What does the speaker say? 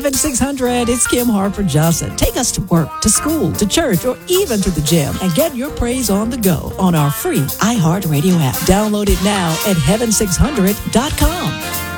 Heaven 600, it's Kim Harper Johnson. Take us to work, to school, to church, or even to the gym and get your praise on the go on our free iHeartRadio app. Download it now at heaven600.com.